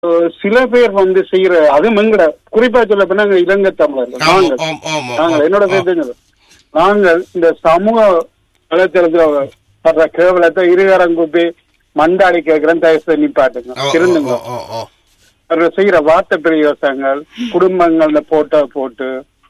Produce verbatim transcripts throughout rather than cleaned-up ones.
சில பேர் வந்து செய்யற அது எங்கட குறிப்பா சொல்ல போனா இலங்கை தமிழர்கள் நாங்கள் நாங்கள் என்னோட பேர் தெரிஞ்சது நாங்கள் இந்த சமூக வலைத்தளத்துல வர்ற கேவலத்தை இருகாரம் கூப்பி மண்டாடி கேட்கிறேன் தயவு நிப்பாட்டுங்க திருந்துங்க. அவர்கள் செய்யற வார்த்தை பிரயோசங்கள் குடும்பங்கள்ல போட்டோ போட்டு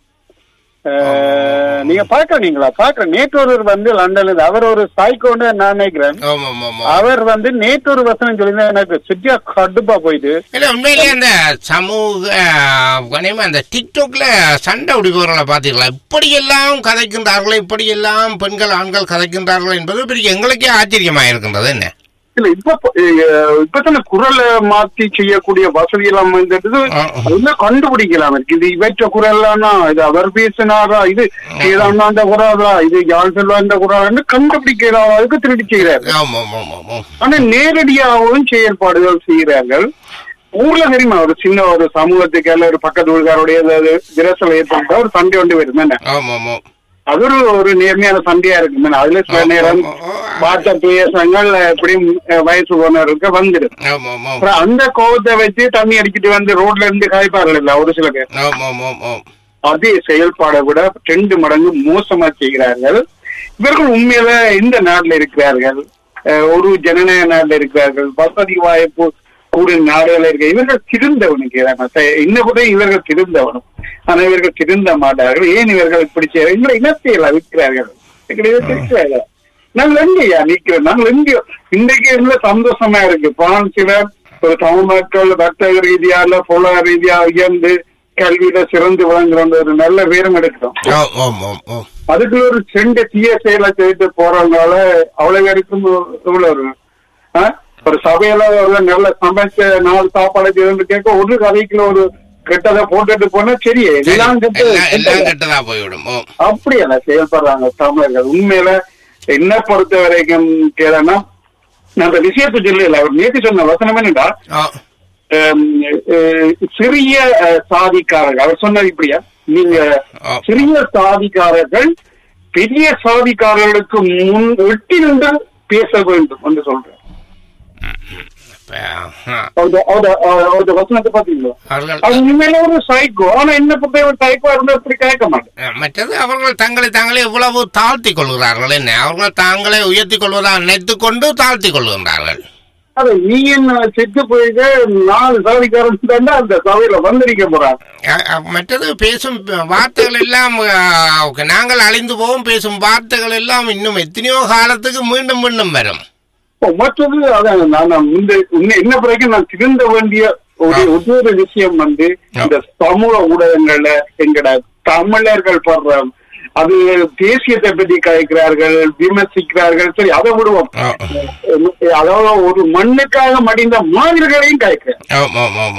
நீங்க பாக்குறீங்களா பாக்குற நேற்று ஒருவர் வந்து லண்டன்ல அவர் ஒரு சாய்க்கோன்னு நான் நினைக்கிறேன். அவர் வந்து நேற்று ஒரு வசனம் சொல்லி எனக்கு சுற்றியா கடுப்பா போயிட்டு உண்மையிலேயே அந்த சமூக அந்த டிக்டாக்ல சண்டை உடிப்பவர்களை பாத்தீங்களா இப்படி எல்லாம் கதைக்கின்றார்கள் இப்படி எல்லாம் பெண்கள் ஆண்கள் கதைக்கின்றார்கள் என்பது பெரிய எங்களுக்கே ஆச்சரியமா இருக்கின்றது. என்ன இல்ல இப்ப இப்பதான குரலை மாத்தி செய்யக்கூடிய வசதி எல்லாம் வந்துட்டு கண்டுபிடிக்கலாம் இருக்கு. இது இவற்ற குரல்லானா இது அவர் பேசினாரா இது ஏதாண்ட குரலா இது யாழ் செல்வாண்ட குரல் கண்டுபிடிக்கலாம் அதுக்கு திருடி செய்யறாரு. ஆனா நேரடியாகவும் செயல்பாடுகள் செய்யறார்கள். ஊர்ல தெரியுமா ஒரு சின்ன ஒரு சமூகத்துக்கு அல்ல ஒரு பக்கத்து ஊருக்காருடைய விரசல் ஏற்பட்டா ஒரு சண்டை ஒன்று வரும் என்ன அது ஒரு ஒரு நேர்மையான சண்டையா இருக்கு. அதுல சில நேரம் வார்த்தை பேசங்கள் எப்படியும் வயசு போனவருக்கு வந்துடும். அப்புறம் அந்த கோவத்தை வச்சு தண்ணி அடிச்சுட்டு வந்து ரோட்ல இருந்து காய்ப்பார்கள் இல்ல ஒரு சில பேர் அதே செயல்பாடை விட ரெண்டு மடங்கு மோசமா செய்கிறார்கள். இவர்கள் உண்மையில இந்த நாட்டுல இருக்கிறார்கள், ஒரு ஜனநாயக நாட்டுல இருக்கிறார்கள், வசதி வாய்ப்பு கூடிய நாடுகள் இருக்க இவர்கள் திருந்தவனுக்கு இன்னும் கூட இவர்கள் திருந்தவனும். ஆனா இவர்கள் திருந்த மாட்டார்கள். ஏன் இவர்கள் இப்படி செய்ய எங்களை இனத்தையெல்லாம் விற்கிறார்கள் இருக்கிறார்கள். நாங்கள் எங்கேயா நிற்கிறோம்? நாங்கள் எங்கேயோ இன்றைக்கு இருந்த சந்தோஷமா இருக்கு. பிரான்சில ஒரு தமிழ் மக்கள் வர்த்தக ரீதியால பொருளாதார ரீதியா உயர்ந்து கல்வியில சிறந்து விளங்குற ஒரு நல்ல பேரும் எடுக்கிறோம். அதுக்கு ஒரு செண்டு தீய செயலை செய்து போறவங்களால அவ்வளவு பேருக்கும் ஒரு ஒரு சபையில நல்ல சமைச்ச நாலு சாப்பாடு கேட்க ஒரு கதைக்குள்ள ஒரு கெட்டதை போட்டுட்டு போனா சரியே அப்படியா செயல்படுறாங்க தமிழர்கள். உண்மையில என்ன பொறுத்த வரைக்கும் கேட்டா அந்த விஷயத்தை சொல்லல அவர் நேற்று சொன்ன வசனம் என்னடா சிறிய சாதிக்காரர்கள் அவர் சொன்னது இப்படியா நீங்க சிறிய சாதிக்காரர்கள் பெரிய சாதிக்காரர்களுக்கு முன் வெட்டி நின்று பேச வேண்டும் என்று சொல்றேன். மற்றது அவர்கள் தங்களை தாங்களே எவ்வளவு தாழ்த்தி கொள்கிறார்கள். என்ன அவர்கள் தாங்களே உயர்த்தி கொள்வதா நினைத்துக் கொண்டு தாழ்த்தி கொள்கின்றார்கள். அது நீ என்ன செத்து போயிட்டு நாலு சாதிக்காரன் அந்த சபையில வந்திருக்க போறாங்க. மற்றது பேசும் வார்த்தைகள் எல்லாம் நாங்கள் அழிந்து போவோம். பேசும் வார்த்தைகள் எல்லாம் இன்னும் எத்தனையோ காலத்துக்கு மீண்டும் மீண்டும் வரும். மற்றது அதான் நான் என்ன பிறகு நான் திருந்த வேண்டிய ஒரு ஒவ்வொரு விஷயம் வந்து இந்த சமூக ஊடகங்கள்ல எங்கட தமிழர்கள் படுற அது தேசியத்தை பற்றி கலைக்கிறார்கள், விமர்சிக்கிறார்கள். சரி அதை விடுவோம். அதாவது ஒரு மண்ணுக்காக மடிந்த மாவீரர்களையும் கலைக்கிறார்.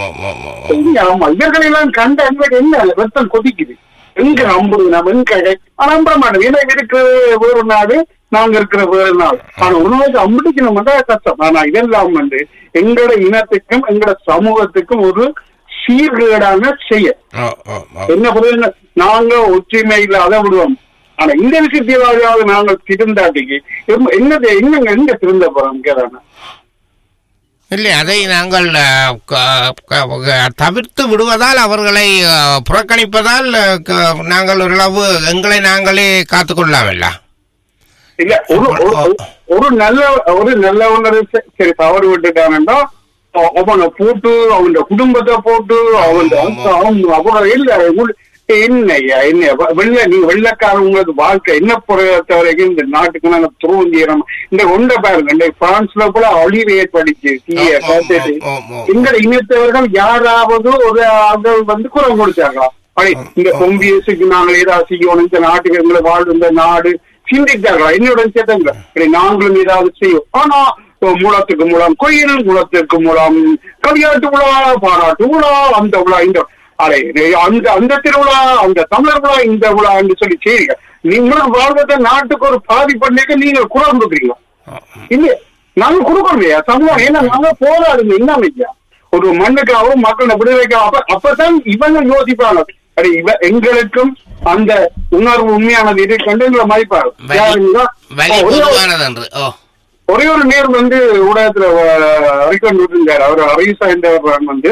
ஆமா இவர்களெல்லாம் கண்ட என்ன ரத்தம் கொதிக்குது எங்க நம்புறது நம்ம எங்க நம்ப மாட்டோம். ஏன்னா இருக்கிற வேறு நாடு நாங்க இருக்கிற வேறு நாள். ஆனா உணவுக்கு அம்பிடிக்கணும் கஷ்டம். ஆனா இதெல்லாம் வந்து எங்களோட இனத்துக்கும் எங்களோட சமூகத்துக்கும் ஒரு சீர்கேடான செயல். என்ன பொறுத்த நாங்க ஒற்றுமையில அதை விடுவோம். ஆனா இந்த விஷயத்தையாவது நாங்கள் திருந்தாட்டிக்கு என்னது என்னங்க எங்க திருந்த போறோம் கேட்டாங்க இல்லை. அதை நாங்கள் தவிர்த்து விடுவதால் அவர்களை புறக்கணிப்பதால் நாங்கள் ஓரளவு எங்களை நாங்களே காத்துக்கொள்ளலாமில்ல. இல்ல ஒரு ஒரு நல்ல ஒரு நல்லவங்க சரி தவறு விட்டுட்டாங்கன்னா அவனை போட்டு அவன் குடும்பத்தை போட்டு அவன் அவனோட இல்ல என்னையா என்ன வெள்ள நீ வெள்ளக்காரன் உங்களுக்கு வாழ்க்கை என்ன பொறுத்த வரைக்கும் இந்த நாட்டுக்கு நாங்க துரோந்திரம் இந்த ஒன்றை பாருங்க இந்த பிரான்ஸ்ல கூட அழிவு ஏற்படுச்சு தீய பார்த்துட்டு எங்க இனத்தவர்கள் யாராவது ஒரு ஆள்கள் வந்து குரல் கொடுத்தாங்களா? அப்படி இந்த கொம்பியசுக்கு நாங்கள் ஏதாவது செய்யணும் இந்த நாட்டுக்கு எங்களை வாழ் இந்த நாடு சிந்தித்தார்களா? என்னோட சேர்த்தாங்க நாங்களும் ஏதாவது செய்யும். ஆனா மூலத்துக்கு மூலம் கோயில் மூலத்துக்கு மூலம் கவியாட்டு விழா பாராட்டு விழா அந்த விழா இந்த அடே அந்த அந்த திருவிழா அந்த தமிழர் விழா இந்த விழா என்று சொல்லி செய்யுங்க. நீங்களும் வாழ்வதை நாட்டுக்கு ஒரு பாதி பண்ணிக்க நீங்க குரல் கொடுக்குறீங்க இல்லையா? நாங்க கொடுக்கணும் இல்லையா சமூகம்? ஏன்னா நாங்க போராடுங்க என்ன இல்லையா ஒரு மண்ணுக்காகவும் மக்களை விடுதலைக்காக. அப்பதான் இவங்க யோசிப்பாங்க அடே இவ எங்களுக்கும் அந்த உணர்வு உண்மையானது இதை கண்டு எங்களை மதிப்பாங்க. ஒரே ஒரு நேர் வந்து ஊடகத்துல அறிக்கை விட்டுருந்தார். அவர் ஹரீசா என்றவர் வந்து